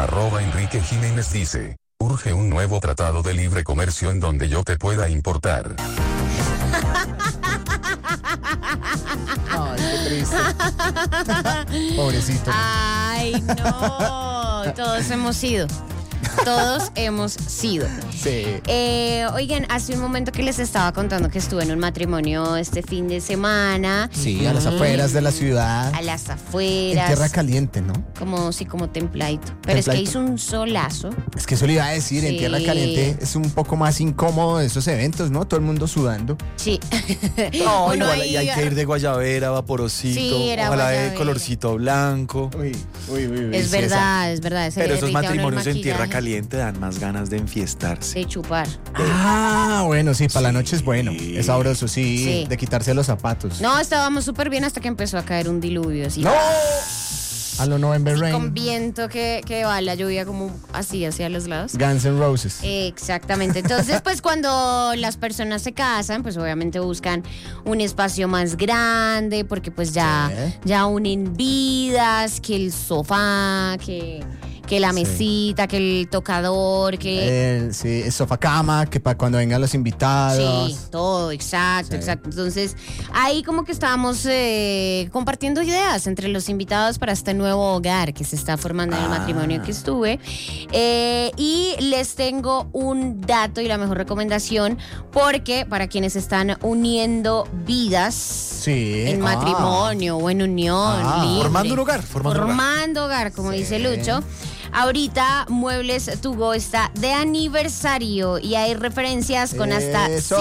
@Enrique Jiménez dice: urge un nuevo tratado de libre comercio en donde yo te pueda importar. Ay, qué triste. Pobrecito. Ay, no. Todos hemos sido. Todos hemos sido. Sí. Oigan, hace un momento que les estaba contando que estuve en un matrimonio este fin de semana. Sí, a las afueras de la ciudad. A las afueras. En tierra caliente, ¿no? Como templadito. Pero es que hizo un solazo. Es que eso le iba a decir, en Sí. tierra caliente es un poco más incómodo esos eventos, ¿no? Todo el mundo sudando. Sí. No, Uno igual ahí- y hay que ir de guayabera, vaporosito, Sí, era ojalá de guayabera. colorcito blanco. Uy. Es verdad, es verdad. Se Pero le esos derrita a uno el matrimonios en tierra maquillaje. caliente dan más ganas de enfiestarse. De chupar. Ah, bueno, sí, para la noche es bueno. Sí. Es sabroso, sí, Sí. de quitarse los zapatos. No, estábamos súper bien hasta que empezó a caer un diluvio así. ¡No! A lo November Así Rain. con viento que va la lluvia como así hacia los lados. Guns N' Roses. Exactamente. Entonces, pues cuando las personas se casan, pues obviamente buscan un espacio más grande, porque pues ya unen vidas, que el sofá, que la mesita, que el tocador, que... Sí, el sofá cama, que para cuando vengan los invitados. Sí, todo, exacto, Sí. exacto. Entonces, ahí como que estábamos compartiendo ideas entre los invitados para este nuevo hogar que se está formando en el matrimonio que estuve. Y les tengo un dato y la mejor recomendación, porque para quienes están uniendo vidas Sí. en matrimonio o en unión libre, Formando un hogar, formando hogar, como dice Lucho. Ahorita Muebles To Go está de aniversario y hay referencias con hasta ¡Eso!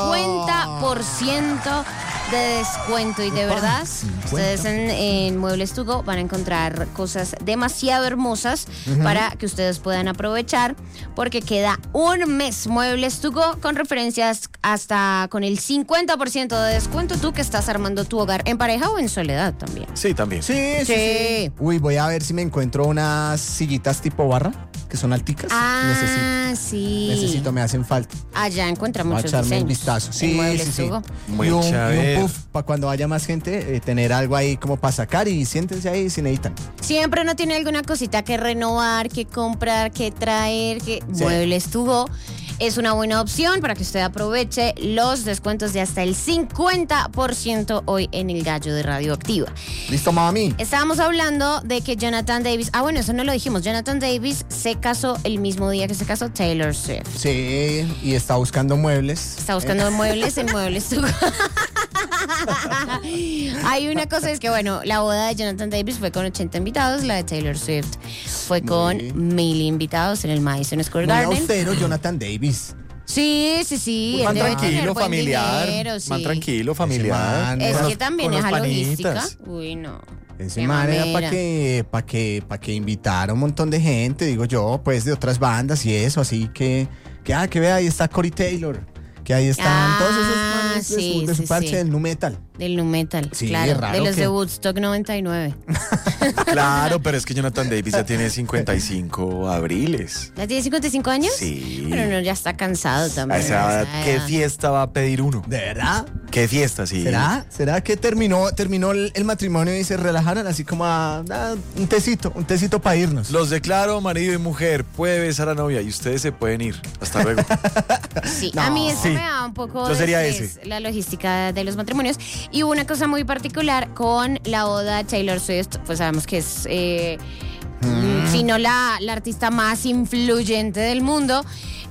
50% de descuento. Y de Upa, verdad, 50%. ustedes en Muebles To Go van a encontrar cosas demasiado hermosas para que ustedes puedan aprovechar, porque queda un mes Muebles To Go con referencias hasta con el 50% de descuento. Tú que estás armando tu hogar en pareja o en soledad también. Sí, también. Sí. Uy, voy a ver si me encuentro unas sillitas tipo barra, que son alticas. Necesito, me hacen falta. Allá encuentra Voy a muchos echarme un diseños. vistazo. en Sí, Muebles sí, sí. To Go. Muy y un chévere. puff para cuando haya más gente, tener algo ahí como para sacar y siéntense ahí si necesitan. Siempre uno tiene alguna cosita que renovar, que comprar, que traer, que Sí. Muebles To Go es una buena opción para que usted aproveche los descuentos de hasta el 50% hoy en el Gallo de Radioactiva. ¿Listo, mami? Estábamos hablando de que Jonathan Davis, bueno, eso no lo dijimos, Jonathan Davis se casó el mismo día que se casó Taylor Swift. Sí, y está buscando muebles. Está buscando muebles en Muebles To Go. Hay una cosa, es que bueno, la boda de Jonathan Davis fue con 80 invitados, la de Taylor Swift fue con 1000 invitados en el Madison Square Muy Garden. austero, Jonathan Davis. Sí. Man él debe tener tranquilo, buen familiar. dinero, sí. Man tranquilo, Ese familiar. man, Es Con que los- también con es los a logística. panitas. Uy, no. Ese Qué man era mamera. para que invitara un montón de gente, digo yo, pues de otras bandas y eso, así que vea, ahí está Corey Taylor, que ahí están todos esos manes de su parche del nu metal. Del nu metal, Sí, claro. raro De los que- de Woodstock 99. Claro, pero es que Jonathan Davis ya tiene 55 abriles. ¿Ya tiene 55 años? Sí. Pero no, ya está cansado A también. esa edad, a esa ¿qué edad. fiesta va a pedir uno? ¿De verdad? ¿Qué fiesta, sí? ¿Será que terminó el matrimonio y se relajaron así como a un tecito para irnos? Los declaro marido y mujer, puede besar a novia y ustedes se pueden ir. Hasta luego. Sí, No. a mí eso Sí. me da un poco Yo sería estrés, ese. la logística de los matrimonios. Y hubo una cosa muy particular con la boda de Taylor Swift, pues sabemos que es, si no la artista más influyente del mundo.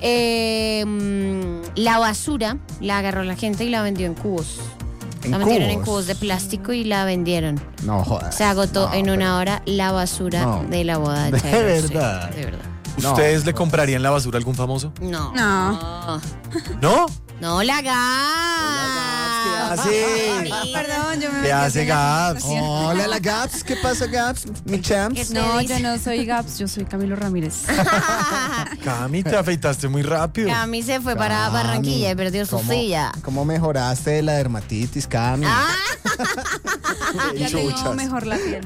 La basura la agarró la gente y la vendió en cubos. La metieron en cubos de plástico y la vendieron. No jodas. Se agotó No, en pero- una hora la basura No. de la boda de De Taylor Swift. verdad. De verdad. No. ¿Ustedes le comprarían la basura a algún famoso? No. No. ¿No? No, la gas. ¿Qué hace? Perdón, yo me ¿Qué metí hace en la Gaps? conversación. Hola, la Gaps. ¿Qué pasa, Gaps? Mi champs. No, yo no soy Gaps, yo soy Camilo Ramírez. Cami, te afeitaste muy rápido. Cami se fue para Cami, Barranquilla y perdió su silla. ¿Cómo mejoraste de la dermatitis, Cami? Ya tengo Chuchas. mejor la piel.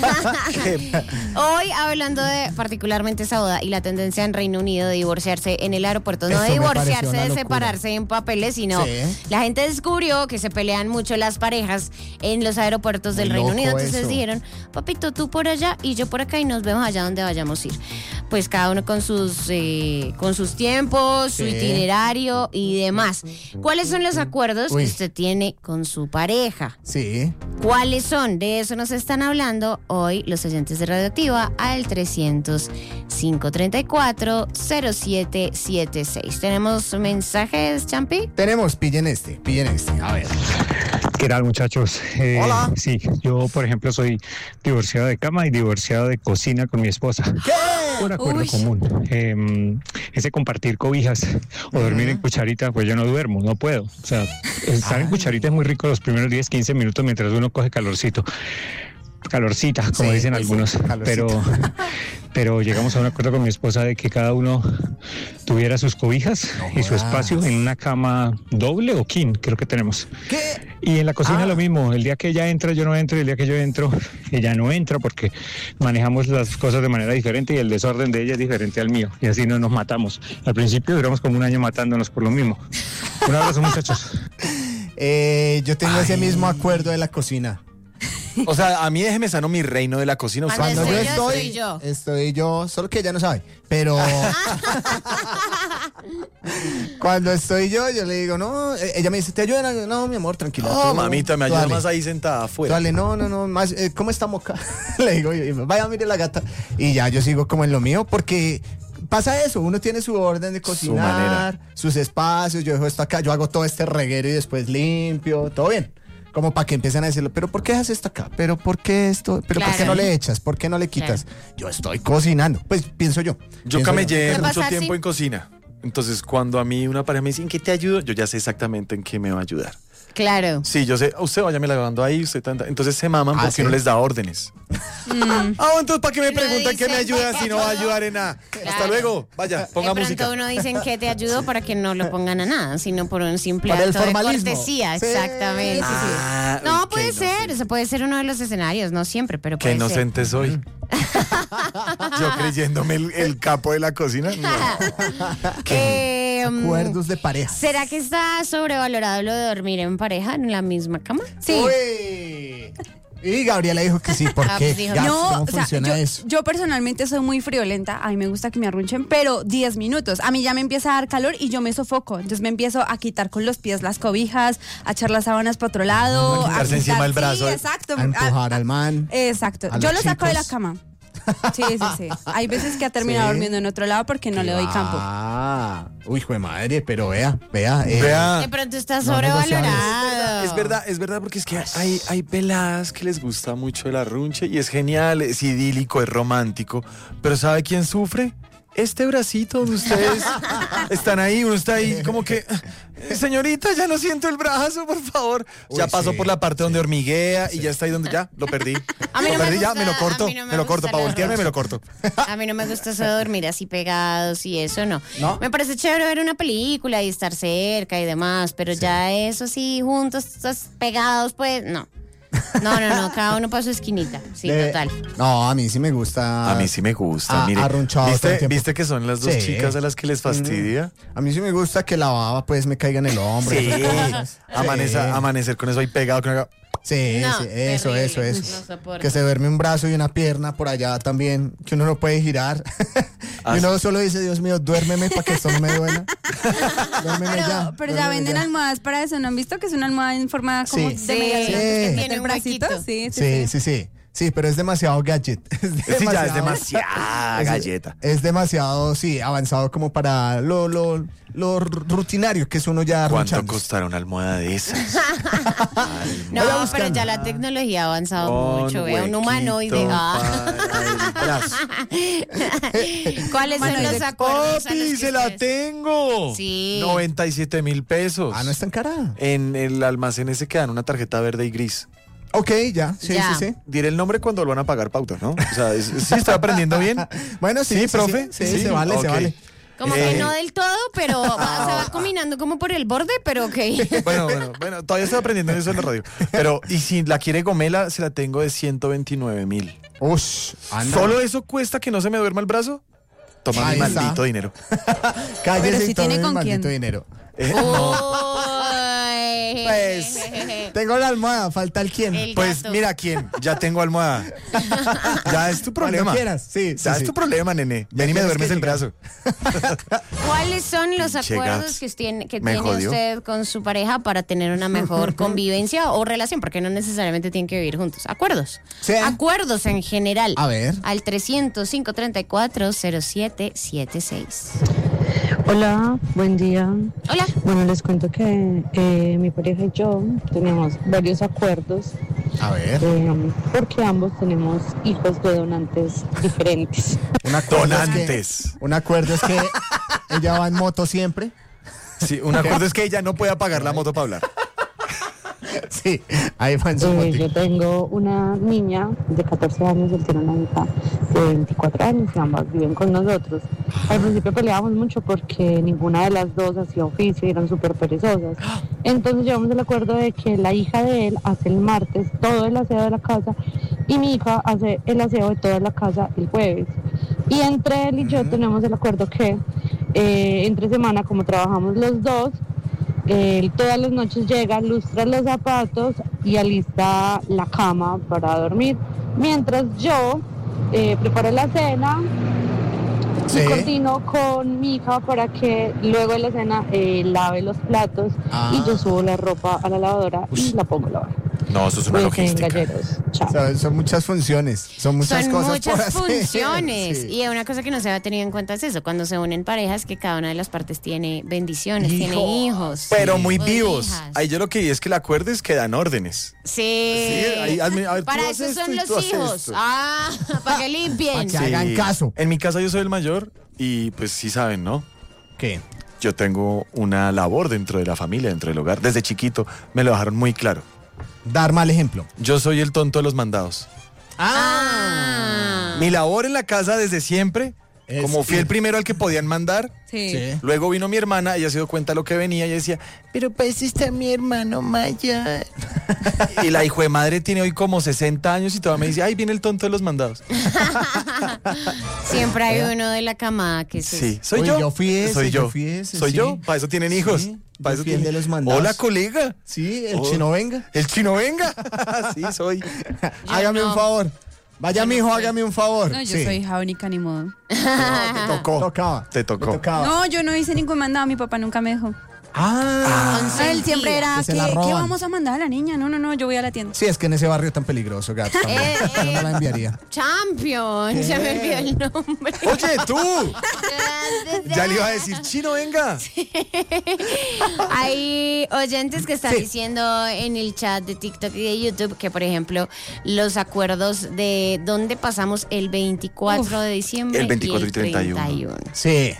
Hoy hablando de particularmente esa boda y la tendencia en Reino Unido de divorciarse en el aeropuerto, no Eso de me divorciarse, pareció una de locura. separarse en papeles, sino Sí. la gente descubrió que se pelean mucho las parejas en los aeropuertos del Muy Reino loco Unido. Entonces eso. dijeron, papito, tú por allá y yo por acá y nos vemos allá donde vayamos a ir. pues cada uno con sus tiempos, su Sí. itinerario y demás. ¿Cuáles son los acuerdos Uy. que usted tiene con su pareja? Sí. ¿Cuáles son? De eso nos están hablando hoy los oyentes de Radioactiva al 300-534-0776. ¿Tenemos mensajes, Champi? Tenemos, pillen este. A ver. ¿Qué tal, muchachos? Hola. Sí, yo, por ejemplo, soy divorciado de cama y divorciado de cocina con mi esposa. Por acuerdo Uy. común. Ese compartir cobijas o dormir en cucharita, pues yo no duermo, no puedo. O sea, estar en cucharita es muy rico los primeros 10, 15 minutos mientras uno coge calorcito. Calorcita, como Sí, dicen pues sí, algunos. calorcita. Pero llegamos a un acuerdo con mi esposa de que cada uno tuviera sus cobijas No y su jodas. espacio en una cama doble o king, creo que tenemos. ¿Qué? Y en la cocina lo mismo, el día que ella entra yo no entro y el día que yo entro ella no entra porque manejamos las cosas de manera diferente y el desorden de ella es diferente al mío y así no nos matamos. Al principio duramos como un año matándonos por lo mismo. Un abrazo, muchachos. Yo tengo ese mismo acuerdo de la cocina. O sea, a mí déjeme sano mi reino de la cocina. Usted Cuando Cuando estoy yo yo, estoy, estoy yo. estoy yo, solo que ella no sabe, pero cuando estoy yo le digo, no, ella me dice, ¿te ayudan? No, mi amor, tranquila. No, tú- mamita, me tú ayuda dale. más ahí sentada Tú afuera. dale, no, más, ¿cómo está Moca? Le digo, vaya, mire la gata. Y ya yo sigo como en lo mío, porque pasa eso, uno tiene su orden de cocinar, sus espacios, yo dejo esto acá, yo hago todo este reguero y después limpio, todo bien. Como para que empiecen a decirlo, pero ¿por qué haces esto acá? ¿Pero por qué esto? ¿Pero por qué Claro. no le echas? ¿Por qué no le quitas? Yo estoy cocinando, pues pienso yo. Yo Pienso camellé ¿Qué mucho pasa tiempo si- en cocina. Entonces, cuando a mí una pareja me dice, ¿en qué te ayudo? Yo ya sé exactamente en qué me va a ayudar. Claro. Sí, yo sé, usted váyame lavando ahí, usted tanta. Entonces se maman porque ¿sí? uno les da órdenes. Entonces, ¿para qué me Uno preguntan qué me dice- ayuda si no va a ayudar en nada? Hasta Claro. luego, vaya, ponga De pronto música. uno dicen que te ayudo para que no lo pongan a nada, sino por un simple Para el acto de formalismo. cortesía. Sí, Exactamente. sí, sí. Ah, No, uy, puede qué ser, inocente. eso puede ser uno de los escenarios, no siempre, pero Qué puede ser. inocente soy. Yo creyéndome el capo de la cocina. No. Acuerdos de pareja. ¿Será que está sobrevalorado lo de dormir en pareja en la misma cama? Sí. Uy. Y Gabriela dijo que sí, ¿por Ah, qué? pues dijo, Gaps, No, ¿cómo o sea, funciona eso? yo personalmente soy muy friolenta, a mí me gusta que me arrunchen, pero 10 minutos. A mí ya me empieza a dar calor y yo me sofoco. Entonces me empiezo a quitar con los pies las cobijas, a echar las sábanas para otro lado. A quitarse encima el brazo. Sí, exacto. A empujar al man. Exacto. a Yo los lo saco de la chicos. cama. Sí. Hay veces que ha terminado Sí. durmiendo en otro lado porque no le doy campo. Ah, uy, hijo de madre, pero vea. Vea. De pronto está No sobrevalorado. Es verdad, porque es que hay peladas que les gusta mucho el arrunche y es genial, es idílico, es romántico. Pero ¿sabe quién sufre? Este bracito donde ustedes están ahí, uno está ahí como que, señorita, ya no siento el brazo, por favor. Uy, Ya pasó sí, por la parte donde hormiguea y ya está ahí donde ya lo perdí. A mí no Lo me perdí, ya gusta- me lo corto, a mí no me me lo corto, gusta para el voltearme me arroz. lo corto. A mí no me gusta eso de dormir así pegados y eso no. ¿No? Me parece chévere ver una película y estar cerca y demás, pero ya eso sí, juntos, pegados, pues no. No, cada uno para su esquinita. Sí, total. No, a mí sí me gusta. A mí sí me gusta, mire. Arrunchado todo el tiempo. ¿Viste que son las dos Sí. chicas a las que les fastidia? A mí sí me gusta que la baba pues me caiga en el hombro. Sí. esas cosas. Amanecer con eso ahí pegado. Sí, No, sí, eso. terrible, no soporto. Que se duerme un brazo y una pierna por allá también, que uno no puede girar. Y uno solo dice, Dios mío, duérmeme para que esto no me duela. Duérmeme ya. Pero ya duérmeme venden ya. almohadas para eso, ¿no han visto? Que es una almohada en forma como Sí. de media Sí, luna, sí. que Tiene mete el un bracito. huequito. Sí. Sí, pero es demasiado gadget. Sí, ya es demasiada galleta. Es demasiado, sí, avanzado como para lo rutinario que es uno ya ¿Cuánto arrunchando. costará una almohada de esas? No, Voy a pero buscar. ya la tecnología ha avanzado Con mucho. Vea un huequito humanoide. Ah. para el brazo. ¿Cuáles son los acuerdos? a los ¡Papi, que se la ustedes- tengo! Sí. 97,000 pesos. Ah, no es tan cara. En el almacén ese que dan una tarjeta verde y gris. Ok, ya, sí, Ya. sí. Diré el nombre cuando lo van a pagar pauta, ¿no? O sea, sí estoy aprendiendo bien. Bueno, sí, Sí, profe. Sí, Sí, se vale, se ok. vale. Como que no del todo, pero se va combinando como por el borde, pero ok. Bueno, todavía estoy aprendiendo eso en la radio. Pero, y si la quiere gomela, se la tengo de 129,000. Ush, anda. ¿Solo eso cuesta que no se me duerma el brazo? Toma Ahí mi está. maldito dinero. Cállese Pero si y tome tiene el con maldito quién. dinero. Uy. Pues, Tengo la almohada, falta el quién. El pues gato. mira quién, ya tengo almohada. Ya es tu problema. Cuando quieras, sí. Ya es tu problema, nene. Ven y me tienes duermes que el llegar. brazo. ¿Cuáles son los Pinche acuerdos gato. que Me tiene jodió. usted con su pareja para tener una mejor convivencia o relación? Porque no necesariamente tienen que vivir juntos. ¿Acuerdos? Sí. Acuerdos en general. A ver. Al 300-534-0776. Hola, buen día. Hola. Bueno, les cuento que mi pareja y yo tenemos varios acuerdos A ver. porque ambos tenemos hijos de donantes diferentes. Un acuerdo Donantes. un acuerdo es que ella va en moto siempre. Sí, un acuerdo es que ella no pueda pagar la moto para hablar. Sí, ahí va en su moto. Yo tengo una niña de 14 años, él tiene una hija de 24 años y ambas viven con nosotros. Al principio peleábamos mucho porque ninguna de las dos hacía oficio y eran súper perezosas. Entonces llegamos al acuerdo de que la hija de él hace el martes todo el aseo de la casa y mi hija hace el aseo de toda la casa el jueves. Y entre él y yo tenemos el acuerdo que entre semana, como trabajamos los dos, él todas las noches llega, lustra los zapatos y alista la cama para dormir. Mientras yo preparo la cena Sí. y coordino con mi hija para que luego de la cena lave los platos y yo subo la ropa a la lavadora y la pongo a lavar. No, eso es una Cuídense, logística. galleros. Chao. Son muchas funciones, son muchas Son cosas muchas por hacer. funciones. Sí. Y una cosa que no se ha tenido en cuenta es eso. Cuando se unen parejas, que cada una de las partes tiene bendiciones, tiene hijos. Pero muy o vivos. hijas. Ahí yo lo que vi es que el acuerdo es que dan órdenes. Sí. ahí, hazme- a ver, tú Para haces eso esto son y tú los haces hijos. esto. Ah, para que limpien. Pa' que hagan caso. En mi casa yo soy el mayor y pues sí saben, ¿no? ¿Qué? Yo tengo una labor dentro de la familia, dentro del hogar. Desde chiquito me lo dejaron muy claro. Dar mal ejemplo. Yo soy el tonto de los mandados. Ah. Mi labor en la casa desde siempre, Es como fui ir. el primero al que podían mandar, Sí. luego vino mi hermana, ella se dio cuenta de lo que venía y decía, pero pues está mi hermano mayor. Y la hijo de madre tiene hoy como 60 años y todavía me dice, ay, viene el tonto de los mandados. Siempre hay uno de la camada que se... Sí, soy Uy, yo. yo fui ese, soy yo yo. fui ese, Soy sí. yo. Para eso tienen hijos. Sí, Para yo eso fui el tienen- de los mandados. Hola, colega. Sí, el Oh. chino venga. El chino venga. Sí, soy. Hágame no. un favor. Vaya, mijo, hágame un favor. No, yo Sí. soy hija única, ni modo. No, te tocó. Tocaba. Te tocó. Me tocaba. No, yo no hice ningún mandado, mi papá nunca me dejó. Él siempre era, Que se ¿qué, la qué roban. vamos a mandar a la niña? No, yo voy a la tienda. Sí, es que en ese barrio tan peligroso, gato. también. Yo no la enviaría. Champion, se me olvidó el nombre. Oye, tú. Ya le iba a decir, chino, venga. Hay oyentes que están Sí. diciendo en el chat de TikTok y de YouTube que, por ejemplo, los acuerdos de dónde pasamos el 24 de diciembre El 24 y el 31. Sí.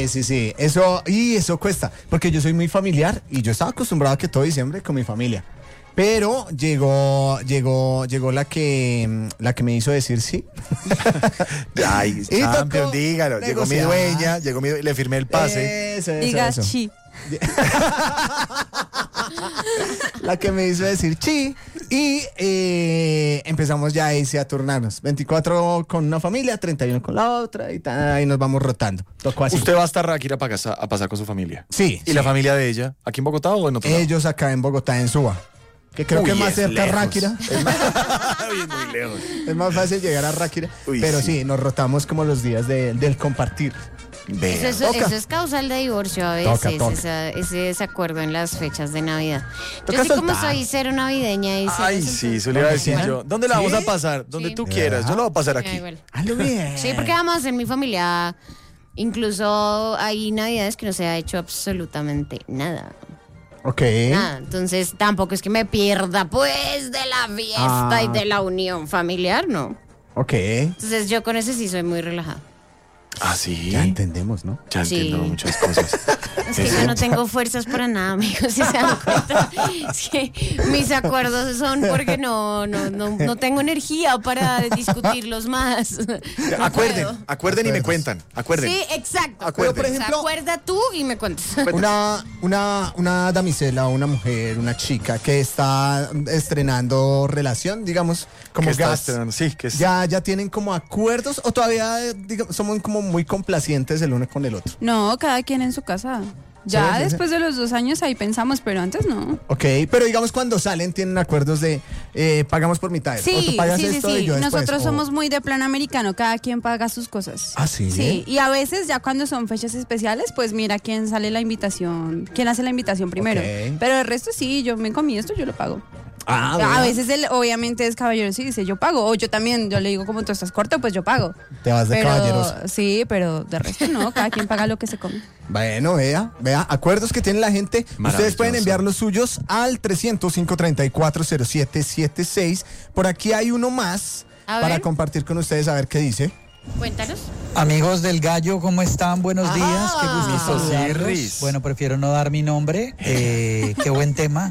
Eso cuesta, porque yo soy muy familiar y yo estaba acostumbrado a que todo diciembre con mi familia. Pero llegó la que me hizo decir sí. Ay, Y champion, tocó dígalo. Llegó mi negociar. dueña, le firmé el pase. Eso, Diga eso. chi. La que me hizo decir sí. Y empezamos ya a turnarnos. 24 con una familia, 31 con la otra y nos vamos rotando. Tocó así. Usted va hasta Ráquira a pasar con su familia. Sí. ¿Y la familia de ella? ¿Aquí en Bogotá o en otro lado? Ellos acá en Bogotá, en Suba. Que creo que Uy, más es cerca a lejos. Ráquira. Uy, muy lejos. Es más fácil llegar a Ráquira. Uy, pero sí. sí, nos rotamos como los días del compartir. Vea. Eso Toca. es causal de divorcio a veces, Toca. ese desacuerdo en las fechas de Navidad. Toca Yo sí como soltar. soy cero navideña y Ay, sí, eso le iba a decir ¿Dónde yo. ¿Dónde la ¿Sí? vamos a pasar? Donde Sí. tú quieras. Yo lo voy a pasar aquí. igual. Hazlo bien. Sí, porque además en mi familia incluso hay navidades que no se ha hecho absolutamente nada. Ok. Nada. Entonces tampoco es que me pierda pues de la fiesta y de la unión familiar, ¿no? Ok. Entonces yo con ese sí soy muy relajada. Ah, sí. Ya entendemos, ¿no? Ya Sí. entiendo muchas cosas. Es que yo no tengo fuerzas para nada, amigos, si se dan cuenta. Es que mis acuerdos son porque no tengo energía para discutirlos más. No Acuerden, puedo. acuerden y me cuentan. Acuerden. Sí, exacto. Acuerden. Pero, por ejemplo- Acuerda tú y me cuentas. Una damisela, una mujer, una chica que está estrenando relación, digamos, como ¿Qué está gas. estrenando? Sí, que es... ¿Ya tienen como acuerdos o todavía somos como muy complacientes el uno con el otro? No, cada quien en su casa. Ya Sí, sí, después de los 2 años ahí pensamos, pero antes no. Ok, pero digamos cuando salen tienen acuerdos de pagamos por mitad. O tú Sí, pagas sí, esto y sí. yo después, Nosotros o- somos muy de plan americano, cada quien paga sus cosas. ¿Ah, sí? Sí, y a veces ya cuando son fechas especiales, pues mira quién sale la invitación, quién hace la invitación primero. Ok. Pero el resto sí, yo me comí esto, yo lo pago. Ah, A bueno. veces él obviamente es caballeroso y dice yo pago, o yo también, yo le digo como tú estás corto, pues yo pago. Te vas de Pero, caballeroso. sí, pero de resto no, cada quien paga lo que se come. Bueno, vea, acuerdos que tiene la gente. Ustedes Maravilloso. pueden enviar los suyos al 300-534-0776. Por aquí hay uno más A para ver. compartir con ustedes a ver qué dice. Cuéntanos. Amigos del Gallo, ¿cómo están? Buenos días, qué gusto Miso saludarlos. Sirris. Bueno, prefiero no dar mi nombre. Qué buen tema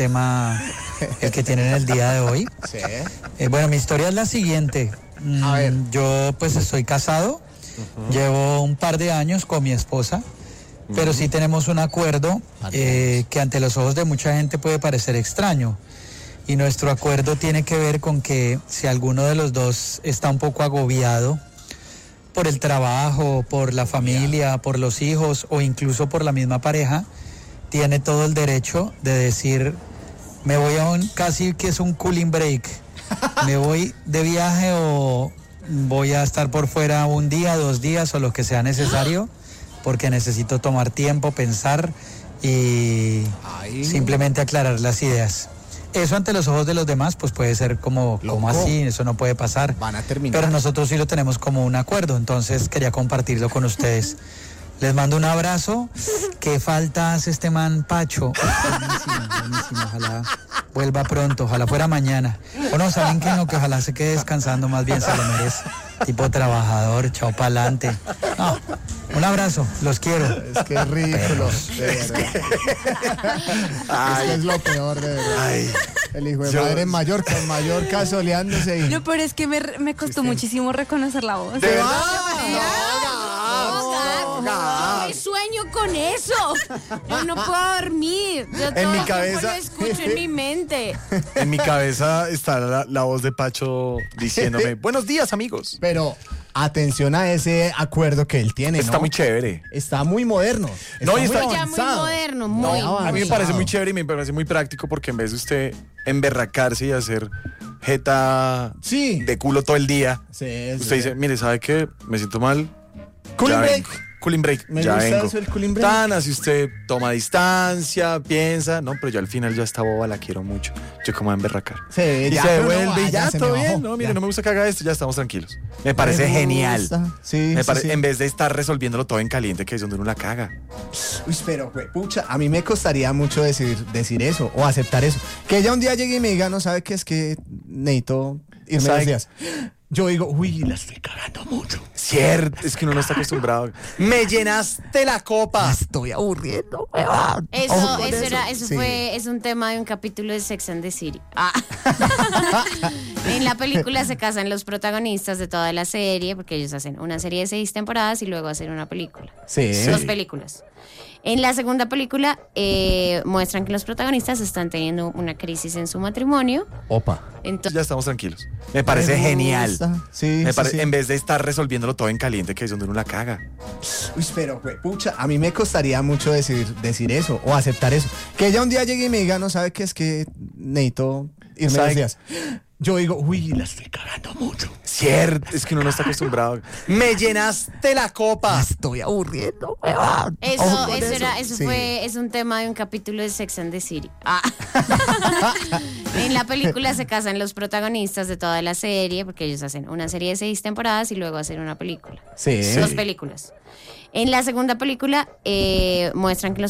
el que tienen el día de hoy. Sí. Bueno, mi historia es la siguiente. A ver. Yo pues estoy casado, llevo un par de años con mi esposa, pero sí tenemos un acuerdo que ante los ojos de mucha gente puede parecer extraño. Y nuestro acuerdo tiene que ver con que si alguno de los dos está un poco agobiado por el trabajo, por la familia, por los hijos o incluso por la misma pareja, tiene todo el derecho de decir, me voy a casi que es un cooling break, me voy de viaje o voy a estar por fuera un día, 2 días o lo que sea necesario, porque necesito tomar tiempo, pensar y simplemente aclarar las ideas. Eso ante los ojos de los demás pues puede ser como así, eso no puede pasar. Van a terminar. Pero nosotros sí lo tenemos como un acuerdo, entonces quería compartirlo con ustedes. Les mando un abrazo. ¿Qué falta hace este man Pacho? Buenísimo, buenísimo. Ojalá vuelva pronto, ojalá fuera mañana. O no, saben que no, que ojalá se quede descansando, más bien se lo merece. Tipo trabajador, chao pa'lante. No, un abrazo, los quiero. Es que es ridículo, de verdad. Es que es lo peor, de verdad. Ay, El hijo de Yo- madre en Mallorca soleándose y... Lo peor es que me costó muchísimo reconocer la voz. ¿de verdad? No, me sueño con eso. Yo no puedo dormir. Yo todo mi el tiempo cabeza- lo escucho en mi mente. En mi cabeza está la voz de Pacho diciéndome, buenos días, amigos. Pero atención a ese acuerdo que él tiene, Está ¿no? muy chévere. Está muy moderno. No, y está- Ya muy avanzado. moderno, No, muy. avanzado. A mí me parece muy chévere y me parece muy práctico porque en vez de usted emberracarse y hacer jeta Sí. de culo todo el día, Sí, sí. usted dice, mire, ¿sabe qué? Me siento mal. Cooling ya break. vengo. Cooling break, Me ya gusta vengo. eso, el cooling break. Tan así usted toma distancia, piensa, no, pero yo al final ya esta boba la quiero mucho. Yo como a emberracar. Sí, Y ya, se pero no, devuelve y ya ya, se todo me bien. bajó, No, mire, ya. no me gusta que haga esto, ya estamos tranquilos. Me parece Me genial. gusta. Sí, Me sí, parece, sí. en vez de estar resolviéndolo todo en caliente, que es donde uno la caga. Uy, pero, pucha, a mí me costaría mucho decir eso o aceptar eso. Que ella un día llegue y me diga, no sabe qué es que necesito irme ¿Sabe? 2 días. Yo digo, uy, la estoy cagando mucho. Cierto, es que uno no está acostumbrado. Me llenaste la copa. Estoy aburriendo, weón. Eso, Ojo con eso Sí. es un tema de un capítulo de Sex and the City. En la película se casan los protagonistas de toda la serie, porque ellos hacen una serie de 6 temporadas y luego hacen una película. Sí. 2 películas. En la segunda película muestran que los protagonistas están teniendo una crisis en su matrimonio. Opa. Entonces, Ya estamos tranquilos. Me parece genial. Sí, Me sí, pare- sí. En vez de estar resolviéndolo todo en caliente, que es donde uno la caga. Uy, pero, pucha, a mí me costaría mucho decir eso o aceptar eso. Que ella un día llegue y me diga, no sabe qué es que necesito irme ¿Sabe? 2 días. Yo digo, uy, la estoy cagando mucho. Cierto, es que uno no está acostumbrado. Me llenaste la copa. Estoy aburriendo, weón. eso, Ojo con eso Sí. es un tema de un capítulo de Sex and the City. En la película se casan los protagonistas de toda la serie, porque ellos hacen una serie de 6 temporadas y luego hacen una película. Sí. 2 películas. En la segunda película muestran que los